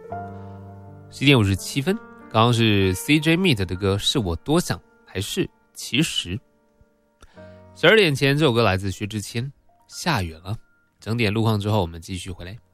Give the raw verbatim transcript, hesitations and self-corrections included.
十一点五十七分，刚刚是 C J Meet 的歌，是我多想还是其实？十二点前这首歌来自薛之谦，下雨了。整点路况之后，我们继续回来。